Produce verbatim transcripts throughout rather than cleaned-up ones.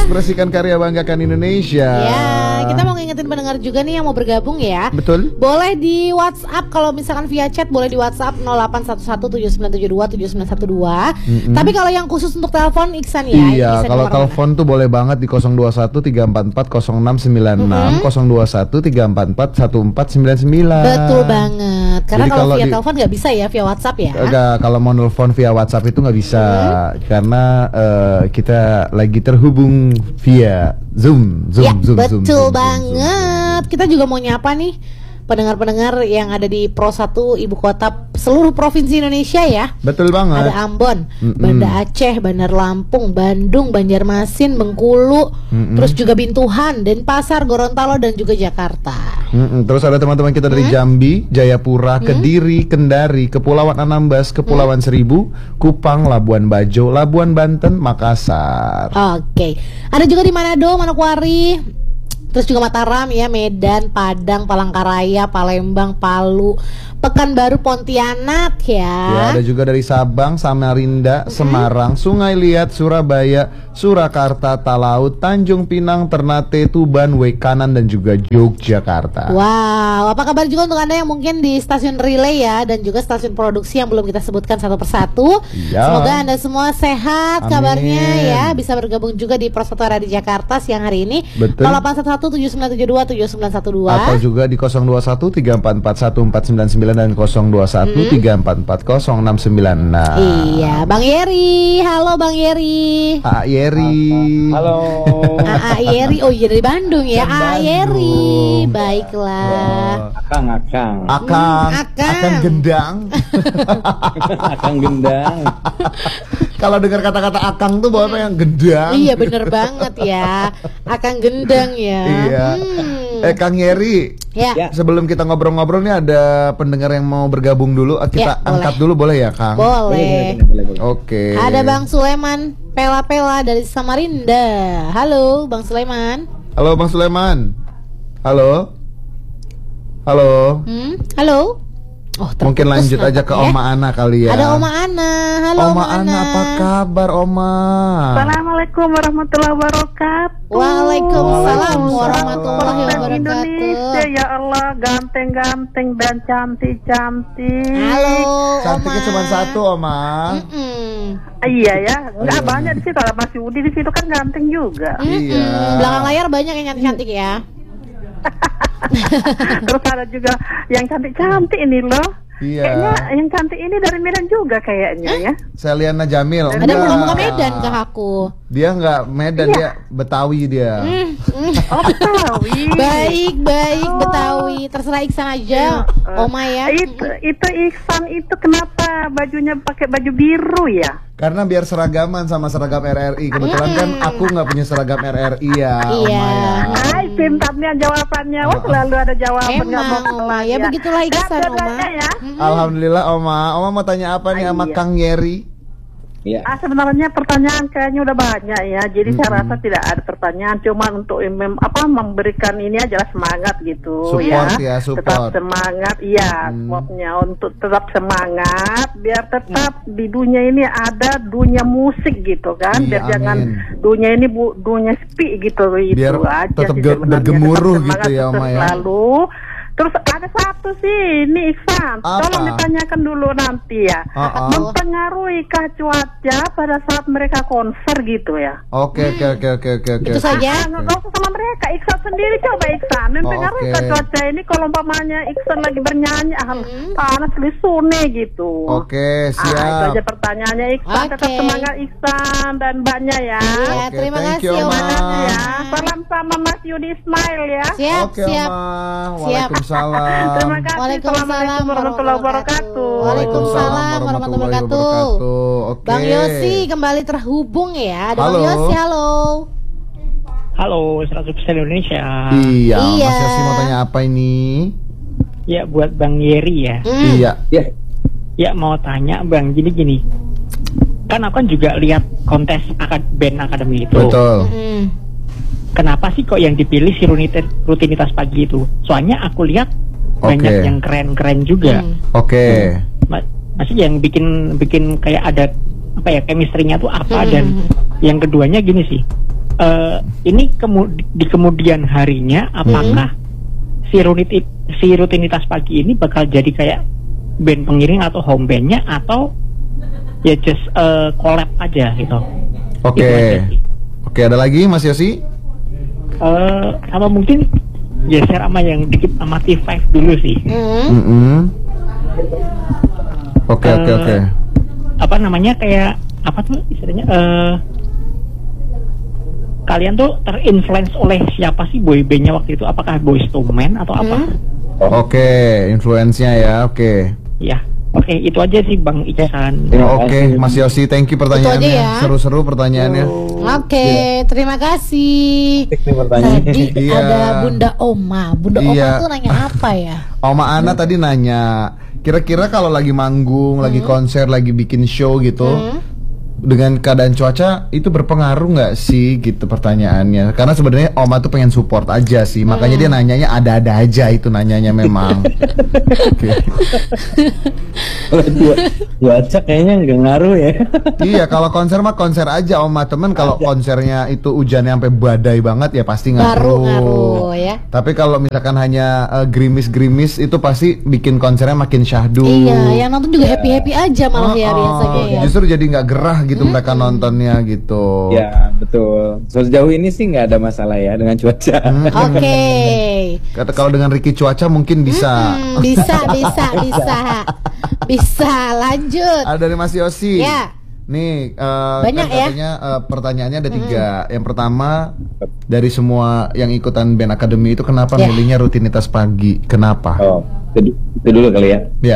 Mengekspresikan karya, banggakan Indonesia. Ya, kita mau ngingetin pendengar juga nih yang mau bergabung ya. Betul. Boleh di WhatsApp, kalau misalkan via chat boleh di WhatsApp nol delapan satu satu tujuh sembilan tujuh dua tujuh sembilan satu dua. Mm-hmm. Tapi kalau yang khusus untuk telepon Iksan ya. Iya, Iksan kalau telepon tuh boleh banget di nol dua satu tiga empat empat nol enam sembilan enam, mm-hmm. nol dua satu tiga empat empat satu empat sembilan sembilan. Betul banget. Karena jadi kalau via di... telepon nggak bisa ya, via WhatsApp ya. Enggak, kalau mau nelfon via WhatsApp itu nggak bisa, mm-hmm. karena uh, kita lagi terhubung via Zoom, Zoom, ya, Zoom, betul Zoom, Zoom, banget. Zoom, Zoom. Kita juga mau nyapa nih pendengar-pendengar yang ada di Pro satu ibu kota seluruh provinsi Indonesia ya. Betul banget. Ada Ambon, mm-mm. Banda Aceh, Bandar Lampung, Bandung, Banjarmasin, Bengkulu, mm-mm. terus juga Bintuhan, Denpasar, Gorontalo dan juga Jakarta. Mm-mm. Terus ada teman-teman kita dari mm-hmm. Jambi, Jayapura, mm-hmm. Kediri, Kendari, Kepulauan Anambas, Kepulauan mm-hmm. Seribu, Kupang, Labuan Bajo, Labuan Banten, Makassar. Oke. Okay. Ada juga di Manado, Manokwari. Terus juga Mataram ya, Medan, Padang, Palangkaraya, Palembang, Palu, Pekanbaru, Pontianak ya. Ya, ada juga dari Sabang, Samarinda, mm-hmm. Semarang, Sungai Liat, Surabaya, Surakarta, Talaut, Tanjung Pinang, Ternate, Tuban, Wekanan dan juga Yogyakarta. Wow, apa kabar juga untuk Anda yang mungkin di stasiun relay ya, dan juga stasiun produksi yang belum kita sebutkan satu persatu. Ya. Semoga Anda semua sehat. Amin. Kabarnya ya, bisa bergabung juga di Pro satu Radio Jakarta siang hari ini. Betul. nol delapan satu satu tujuh sembilan tujuh dua tujuh sembilan satu dua atau juga di nol dua satu tiga empat empat satu empat sembilan sembilan dan nol dua satu tiga empat empat nol enam sembilan enam. Iya, Bang Yeri. Halo Bang Yeri. A Yeri. Halo. A Yeri. Oh iya, dari Bandung ya. A Yeri. Baiklah. Akang, akang. Akang. Akang. Akang gendang. Akang gendang. Kalau dengar kata-kata akang tuh bawa yang gendang. Iya, bener banget ya. Akang gendang ya. Iya. Hmm. Eh Kang Yeri. Ya. Sebelum kita ngobrol-ngobrol nih ada pendengar yang mau bergabung dulu. Kita ya, angkat boleh. dulu boleh ya, Kang? Boleh. Oke. Ada Bang Sulaiman Pela-Pela dari Samarinda. Halo, Bang Sulaiman. Halo, Bang Sulaiman. Halo. Halo. Hmm? Halo. Oh, mungkin lanjut aja ke ya? Oma Ana kali ya. Ada Oma Ana. Halo Oma, Oma Ana. Ana, apa kabar Oma? Assalamualaikum warahmatullahi wabarakatuh. Waalaikumsalam warahmatullahi wabarakatuh. Indonesia ya Allah, ganteng-ganteng dan cantik-cantik. Halo. Cantiknya cuma satu Oma. Mm-mm. Iya ya, nggak oh, banyak di situ. Ada Mas Yudi di situ kan ganteng juga. Mm-mm. Iya. Belakang layar banyak yang cantik-cantik ya. Terus ada juga yang cantik-cantik ini loh. Iya. Kayaknya yang cantik ini dari Medan juga kayaknya eh? ya. Seliana Jamil. Ada muka-muka Medan kah aku? Dia nggak Medan, iya. Dia Betawi dia. Mm, mm. Oh Betawi. Baik baik oh. Betawi. Terserah Iksan aja, uh, Oma ya. Itu itu Iksan itu kenapa bajunya pakai baju biru ya? Karena biar seragaman sama seragam R R I. Kebetulan mm. kan aku nggak punya seragam R R I ya, iya. Oma ya. Ay, pintarnya jawabannya. Wah, selalu ada jawaban. Emang Oma, ya begitulah Iksan Oma. Ya. Alhamdulillah Oma. Oma mau tanya apa nih sama Kang Yeri? Ya. Ah, sebenarnya pertanyaan kayaknya udah banyak ya. Jadi mm-hmm. saya rasa tidak ada pertanyaan, cuma untuk mem, apa memberikan ini aja semangat gitu. Support ya. ya, support. Tetap semangat, iya. Mm. Supportnya untuk tetap semangat, biar tetap mm. di dunia ini ada dunia musik gitu kan. Iya, biar amin. jangan dunia ini bu, dunia sepi gitu. Biar itu aja tetap sih bergemuruh gitu ya Oma ya. Lalu terus ada satu sih, ini Iksan, tolong ditanyakan dulu nanti ya. Uh-uh. Mempengaruhikah cuaca pada saat mereka konser gitu ya? Oke, oke, oke, oke, oke. Itu saja. Nggak usah sama mereka, Iksan sendiri coba Iksan. Mempengaruhikah okay. cuaca ini kalau umpamanya Iksan lagi bernyanyi, ah, hmm. panas lisune gitu. Oke, siap. Ah, itu aja pertanyaannya Iksan. Okay. Tetap semangat Iksan dan mbaknya ya. Iya, okay, terima kasih you, Oma. Ya. Salam sama Mas Yudi Ismail ya. Siap, okay, siap. Oma. Siap. Waalaikumsalam. Terima kasih. Waalaikumsalam warahmatullahi wabarakatuh. Waalaikumsalam warahmatullahi wabarakatuh. Oke. Bang Yosi kembali terhubung ya. Ada halo. Bang Yosi, halo. Halo, seratus persen Indonesia. Iya, iya. Mas Yosi mau tanya apa ini? Ya, buat Bang Yeri ya. Mm. Iya. Ya. Ya, mau tanya Bang, gini-gini. Kan aku kan juga lihat kontes akad band akademi itu. Betul. Mm. Kenapa sih kok yang dipilih si rutinitas, rutinitas pagi itu? Soalnya aku lihat okay. banyak yang keren-keren juga. Mm. Oke. Okay. Hmm. Masih yang bikin bikin kayak ada apa ya chemistry-nya tuh apa, mm. dan yang keduanya gini sih. uh, ini kemu di kemudian harinya apakah hmm. si, rutin si rutinitas pagi ini bakal jadi kayak band pengiring atau home bandnya, atau ya just uh, collab aja gitu. Oke. Okay. Oke, okay, ada lagi Mas Yosi? Uh, sama mungkin geser sama yang dikit sama T lima dulu sih. Oke oke oke. Apa namanya, kayak apa tuh istilahnya? Uh, kalian tuh terinfluence oleh siapa sih boybandnya waktu itu? Apakah Boyz two Men atau apa? Hmm. Oke, okay, influence-nya ya, oke. Okay. Iya. Oke, okay, itu aja sih Bang Iksan. Ya, oke, okay. Mas Yosi, thank you pertanyaannya. Ya. Seru-seru pertanyaannya. Oke, okay, ya. Terima kasih. Tadi iya. ada Bunda Oma. Bunda iya. Oma tuh nanya apa ya? Oma Ana hmm. tadi nanya, kira-kira kalau lagi manggung, hmm. lagi konser, lagi bikin show gitu, hmm. dengan keadaan cuaca itu berpengaruh nggak sih gitu pertanyaannya? Karena sebenarnya Oma tuh pengen support aja sih, makanya hmm. dia nanyanya ada-ada aja itu nanyanya memang. Cuaca kayaknya nggak ngaruh ya. Iya, kalau konser mah konser aja Oma, temen kalau konsernya itu hujannya sampai badai banget ya pasti ngaruh. Ngaruh ya. Tapi kalau misalkan hanya uh, gerimis-gerimis itu pasti bikin konsernya makin syahdu. Iya, yang nonton juga happy-happy aja malah oh, ya biasanya oh, ya. Justru jadi nggak gerah gitu. Gitu hmm. mereka nontonnya gitu. Ya betul. Sejauh ini sih nggak ada masalah ya dengan cuaca. Hmm. Oke. Okay. Kata kalau dengan Ricky cuaca mungkin bisa. Hmm, bisa, bisa, bisa, bisa. Lanjut. Ada dari Mas Yosi. Ya. Nih uh, banyak kan katanya, ya. Uh, pertanyaannya ada tiga. Hmm. Yang pertama, dari semua yang ikutan band akademi itu kenapa yeah. milihnya rutinitas pagi? Kenapa? Oh, itu dulu kali ya. Ya.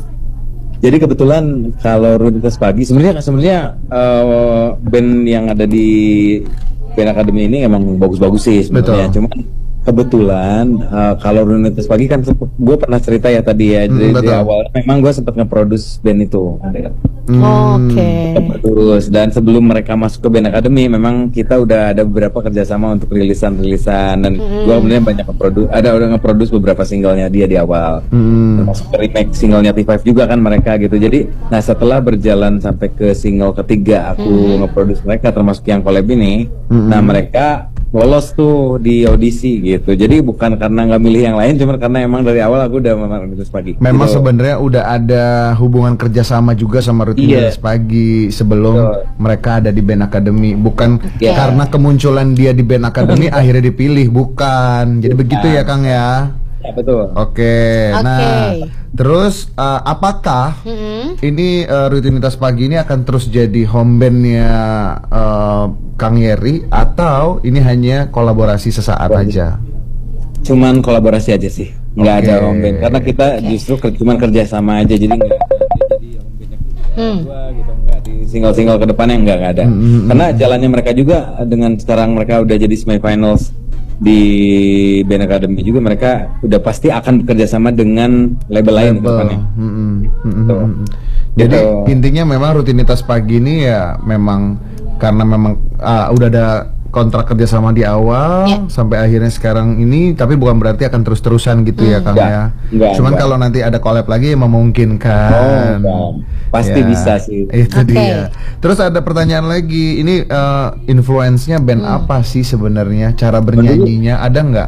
Jadi kebetulan kalau rutinitas pagi sebenarnya sebenarnya uh, band yang ada di band akademi ini emang bagus-bagus sih sebenarnya. Cuma kebetulan uh, kalau rutinitas pagi kan gue pernah cerita ya tadi ya, hmm, dari awal memang gue sempat nge-produce band itu. Hmm. Oke. Okay. Terus dan sebelum mereka masuk ke band akademi memang kita udah ada beberapa kerjasama untuk rilisan-rilisan dan hmm. gue sebenarnya banyak nge-produce, ada udah nge-produce beberapa singlenya dia di awal, hmm. termasuk remake singlenya T lima juga kan mereka gitu. Jadi nah setelah berjalan sampai ke single ketiga aku hmm. nge-produce mereka termasuk yang collab ini, hmm. nah mereka lolos tuh di audisi gitu. Jadi bukan karena nggak milih yang lain, cuma karena emang dari awal aku udah memang rutinitas pagi. Memang gitu. Sebenarnya udah ada hubungan kerjasama juga sama rutinitas yeah. pagi sebelum so. mereka ada di band akademi. Bukan yeah. karena kemunculan dia di band akademi akhirnya dipilih, bukan. Jadi begitu ya Kang ya. Ya betul. Oke. Okay. Okay. Nah, terus uh, apakah mm-hmm. ini uh, rutinitas pagi ini akan terus jadi home bandnya uh, Kang Yeri atau ini hanya kolaborasi sesaat oh, aja? Cuman kolaborasi aja sih, nggak okay. ada home band karena kita okay. justru ker- cuman kerja sama aja, jadi nggak jadi home bandnya hmm. dua gitu, nggak di single-single ke depannya nggak ada. Mm-hmm. Karena jalannya mereka juga dengan sekarang mereka udah jadi semifinals di band academy juga, mereka udah pasti akan bekerja sama dengan label, label. lain ke depannya. Mm-hmm. Gitu. Jadi gitu. Intinya memang rutinitas pagi ini ya memang karena memang uh, udah ada kontrak kerjasama di awal yeah. sampai akhirnya sekarang ini, tapi bukan berarti akan terus-terusan gitu mm. ya Kang ya. Enggak, Cuman kalau nanti ada collab lagi ya memungkinkan. Oh, pasti ya, bisa sih. Itu okay. dia. Terus ada pertanyaan lagi, ini uh, influence-nya band mm. apa sih sebenarnya? Cara bernyanyinya ada nggak?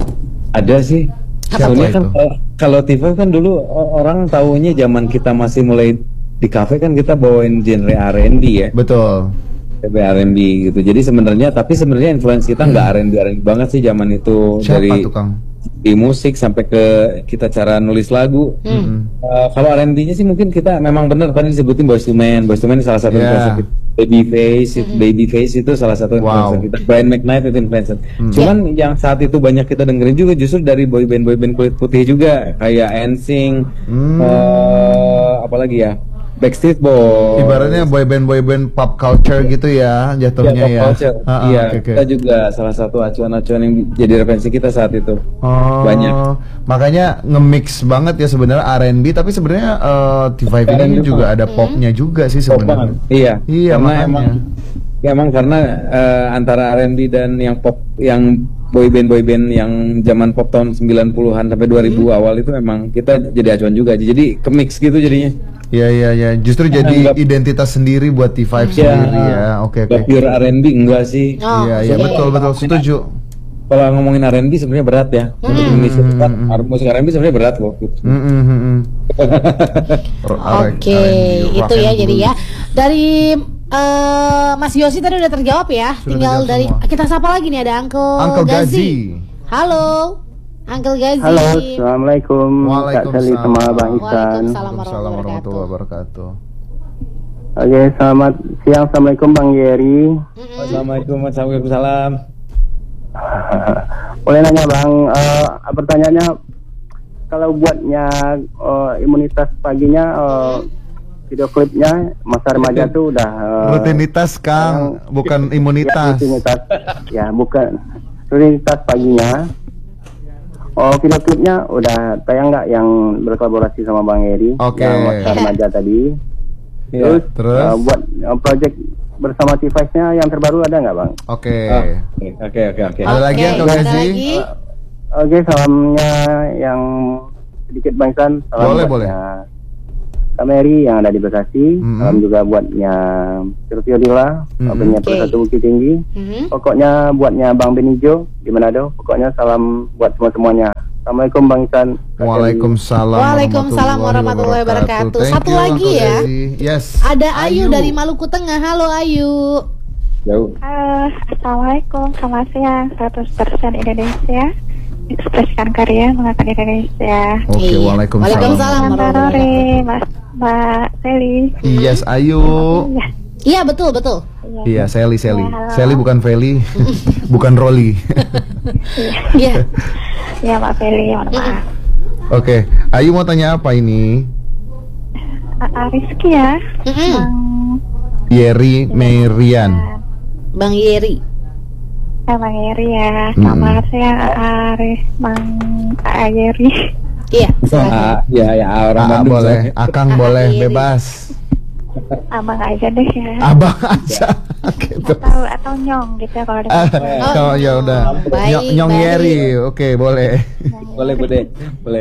Ada sih. Soalnya kan kalau T lima kan dulu orang taunya zaman kita masih mulai di kafe kan kita bawain genre R and B ya. Betul. R and B gitu. Jadi sebenarnya tapi sebenarnya influence kita nggak hmm. R and B R and B banget sih zaman itu. Siapa dari tuh, Kang? Di musik sampai ke kita cara nulis lagu. Hmm. Uh, kalau R and B-nya sih mungkin kita memang benar tadi disebutin Boyz two Men. Boyz two Men salah satu yeah. influencer kita. Babyface, hmm. Babyface itu salah satu influencer wow. kita. Brian McKnight itu influencer. Hmm. Cuman yeah. yang saat itu banyak kita dengerin juga justru dari boyband boyband kulit putih juga kayak N Sync, hmm. uh, apalagi ya. Backstreet Boys. Ibaratnya boyband boyband pop culture gitu ya jatuhnya ya. Pop ya. Ah, iya, okay, okay. Kita juga salah satu acuan-acuan yang jadi referensi kita saat itu. Oh, banyak. Makanya nge-mix banget ya sebenarnya R and B, tapi sebenarnya uh, T lima ini juga ada popnya juga sih sebenarnya. Iya. Iya, karena makanya. emang Ya emang karena uh, antara R and B dan yang pop, yang boyband boyband yang zaman pop tahun sembilan puluhan sampai dua ribu hmm. awal itu memang kita jadi acuan juga. Jadi kemix gitu jadinya. Iya iya iya, justru ya, jadi enggak, identitas sendiri buat T lima ya, sendiri ya. Oke oke. Okay, pure R and B enggak sih? Oh, iya iya betul betul setuju. Kalau ngomongin R and B sebenarnya berat ya. Hmm. Untuk Indonesia hmm. berat, musik R and B sebenarnya berat loh. Hmm, hmm, hmm. Oke, okay. Itu ya jadi ya. Dari Uh, Mas Yosi tadi udah terjawab ya. Sudah tinggal dari semua. Kita sapa lagi nih ada Uncle, Uncle Gazi. Gazi. Halo, Uncle Gazi. Halo, assalamualaikum. Kak Sally sama Bang Ihsan. Waalaikumsalam warahmatullahi wabarakatuh. Oke, selamat siang. Assalamualaikum Bang Yeri. Mm-hmm. Assalamualaikum, waalaikumsalam. Boleh nanya Bang, uh, pertanyaannya kalau buatnya uh, imunitas paginya. Uh, Video klipnya masa remaja tuh udah uh, rutinitas Kang, uh, bukan imunitas. Ya, rutinitas, ya bukan rutinitas paginya. Oh, video klipnya udah tayang nggak yang berkolaborasi sama Bang Eri? Oke. Okay. Yang masa remaja tadi. Ya, terus, terus? Uh, buat uh, project bersama T lima-nya yang terbaru ada nggak Bang? Oke. Oke oke oke. Ada lagi yang ada lagi? Uh, Oke, okay, salamnya yang sedikit Bang Ihsan. Salam boleh boleh. Kameri yang ada di Bekasi, mm-hmm. salam juga buatnya Sirtio Dila, mm-hmm. punya okay. Persatu Bukit Tinggi. Mm-hmm. Pokoknya buatnya Bang Benijo di Manado. Pokoknya salam buat semua semuanya. Assalamualaikum Bang Ihsan. Waalaikumsalam. Waalaikumsalam warahmatullahi wabarakatuh. Satu you, lagi ya. Yes. Ada Ayu, Ayu dari Maluku Tengah. Halo Ayu. Jauh. Uh, Assalamualaikum, selamat siang. seratus persen Indonesia. Ekspresikan karya mengangkat Indonesia. Oke, okay, waalaikumsalam. Waalaikumsalam. Mas Mbak Sally. Yes, Ayu. Iya, iya betul betul. Iya, Sally Sally. Ya, Sally bukan Feli, bukan Rolly. Iya. Iya, Mbak Feli, mohon maaf. Oke, okay. Ayu mau tanya apa ini? Uh, Rizky ya. Mm-hmm. Bang Yeri Merian. Bang Yeri. Eh, Bang Yeri ya, selamat siang Arif, Bang Yeri. Iya. Ah, ya ya orang ah, boleh, Akang ah, boleh, Yeri. Bebas. Abang aja deh ya. Abang aja. Gitu. Atau atau Nyong gitu ya kalau ada. Ah, oh, ya udah. Nyong, nyong Yeri, oke okay, boleh. Boleh boleh boleh.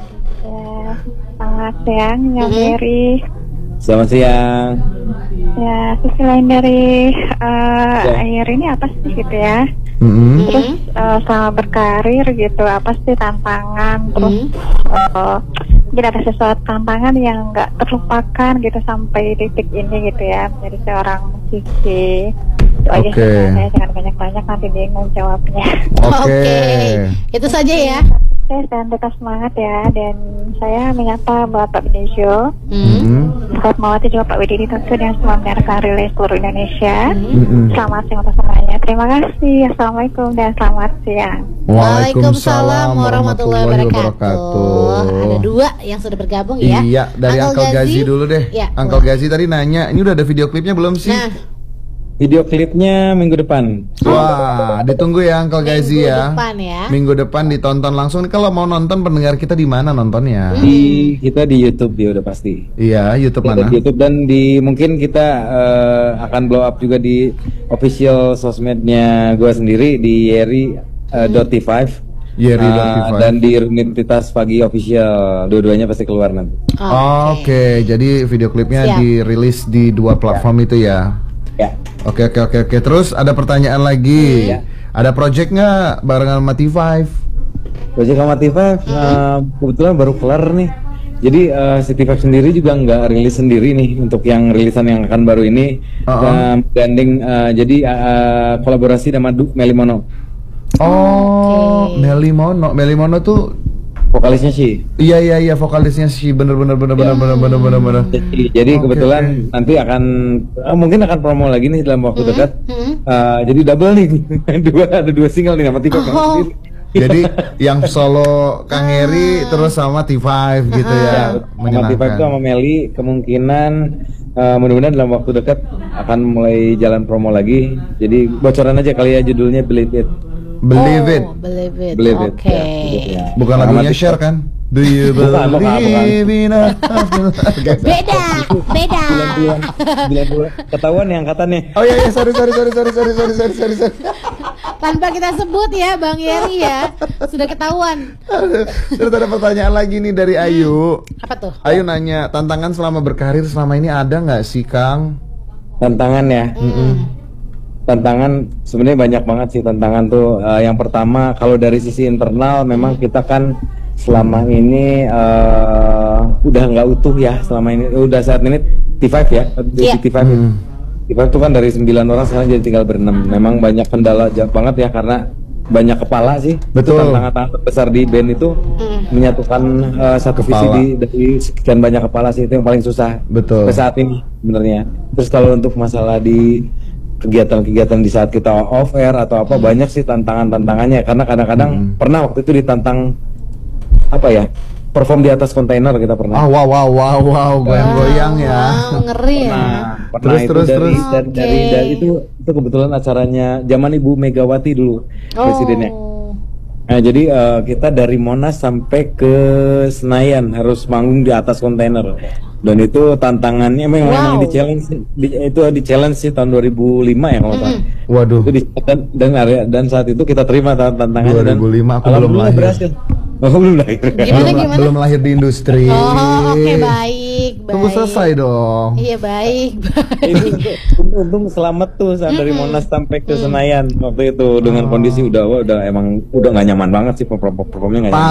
Ya, selamat siang Nyong mm-hmm. Yeri. Selamat siang. Ya, sisi lain dari uh, ya. Air ini apa sih gitu ya? Mm-hmm. Terus uh, selama berkarir gitu, apa sih tantangan? Terus mm-hmm. uh, mungkin ada sesuatu tantangan yang nggak terlupakan gitu sampai titik ini gitu ya, menjadi seorang musisi. Itu aja okay. sih, saya jangan banyak-banyak nanti bingung jawabnya. Oke. Okay. Okay. Itu saja ya. Sukses dan tetap semangat ya. Dan saya menyapa Bapak Benijo, mm-hmm. Bapak Mawati juga Pak Wididi tentu dan semua mendengarkan relay seluruh Indonesia. Mm-hmm. Selamat siang untuk semuanya. Terima kasih. Assalamualaikum dan selamat siang. Waalaikumsalam warahmatullahi wabarakatuh. Ada dua yang sudah bergabung ya. Iya, dari Uncle Gazi dulu deh. Ya, Uncle Gazi tadi nanya, ini udah ada video klipnya belum sih? Nah. Video klipnya minggu depan. Wah, ditunggu ya Uncle Gazi ya. Minggu depan ya. Minggu depan ditonton langsung. Kalau mau nonton pendengar kita di mana nontonnya? Di kita di YouTube ya udah pasti. Iya, YouTube kita mana? Di YouTube dan di mungkin kita uh, akan blow up juga di official sosmednya gua sendiri di Yeri uh, dot T lima. Yeri dot T lima. Uh, dan di Rutinitas Pagi official. Dua-duanya pasti keluar nanti. Oh, Oke, okay. Jadi video klipnya Siap. dirilis di dua platform ya. Itu ya. Ya. Oke oke oke oke. Terus ada pertanyaan lagi. Ya. Ada project nggak bareng sama T lima? Project sama T lima hmm. uh, kebetulan baru kelar nih. Jadi uh, si T lima sendiri juga nggak rilis sendiri nih untuk yang rilisan yang akan baru ini. Uh-uh. uh, Gandeng uh, jadi uh, kolaborasi sama Duke Melimono. Oh, okay. Melimono, Melimono tuh vokalisnya sih. Iya iya iya vokalisnya sih bener bener bener bener bener bener bener bener. Jadi, jadi okay, kebetulan okay. nanti akan uh, mungkin akan promo lagi nih dalam waktu mm-hmm. dekat. Mm-hmm. Uh, jadi double nih dua ada dua single nih nama T lima. Oh. Jadi yang solo Kang Heri ah. terus sama T lima gitu uh-huh. ya. Sama T lima itu sama Meli kemungkinan uh, mudah-mudahan dalam waktu dekat akan mulai jalan promo lagi. Jadi bocoran aja kali ya judulnya Believe It. Believe oh, It. Believe It. Believe Oke. Okay. Ya, bukan lagunya Share kan? Do you believe in us? Beda, beda. Bulan-bulan ketahuan yang katanya. Oh iya iya sorry sorry sorry sorry sorry sorry sorry sorry sorry. Tanpa kita sebut ya Bang Yeri ya, sudah ketahuan. Terus ada pertanyaan lagi nih dari Ayu. Apa tuh? Ayu nanya, tantangan selama berkarir selama ini ada nggak sih Kang? Tantangan ya. Mm-mm. Tantangan sebenarnya banyak banget sih tantangan tuh. Uh, yang pertama kalau dari sisi internal memang kita kan selama ini uh, udah nggak utuh ya selama ini udah saat ini T lima ya yeah. T lima hmm. T lima itu kan dari sembilan orang sekarang jadi tinggal berenam. Memang banyak kendala banget ya karena banyak kepala sih. Betul. Tantangan terbesar di band itu mm. menyatukan uh, satu kepala. Visi di, dari sekian banyak kepala sih itu yang paling susah. Betul. Sampai saat ini sebenarnya. Terus kalau untuk masalah di kegiatan-kegiatan di saat kita off air atau apa mm. banyak sih tantangan-tantangannya karena kadang-kadang mm. pernah waktu itu ditantang apa ya perform di atas kontainer kita pernah. Ah wow wow wow wow goyang-goyang ya. Wow, ngeri ya. Pernah, pernah terus itu terus dari, terus. dari, Okay. dari, dari itu itu kebetulan acaranya zaman Ibu Megawati dulu Oh. presidennya. Nah, jadi uh, kita dari Monas sampai ke Senayan harus manggung di atas kontainer. Dan itu tantangannya memang, Wow. memang di challenge di, itu di challenge sih tahun dua ribu lima ya kalau mm-hmm. Waduh. Itu di, dan, dan dan saat itu kita terima tantangannya dua ribu lima dan aku belum lahir. Berhasil. Oh, belum lahir. Gimana belum, gimana? belum lahir di industri. Oh, oke okay, baik, baik. Tunggu selesai dong. Iya, baik, baik. Ini untung, untung selamat tuh saat dari Monas sampai ke Senayan waktu itu dengan kondisi udah udah emang udah nggak nyaman banget sih perform performnya nggak nyaman.